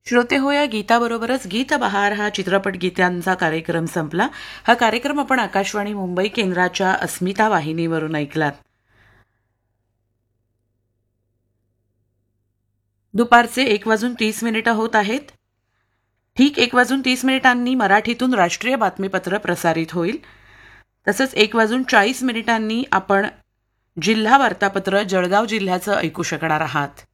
श्रोते हो, या गीताबरोबरच गीत बहार हा चित्रपट गीतांचा कार्यक्रम संपला. हा कार्यक्रम आपण आकाशवाणी मुंबई केंद्राच्या अस्मिता वाहिनीवरून ऐकलात. दुपारचे 1:30 होत आहेत. ठीक 1:30 मराठीतून राष्ट्रीय बातमीपत्र प्रसारित होईल. तसंच 1:40 आपण जिल्हा वार्तापत्र जळगाव जिल्ह्याचं ऐकू शकणार आहात.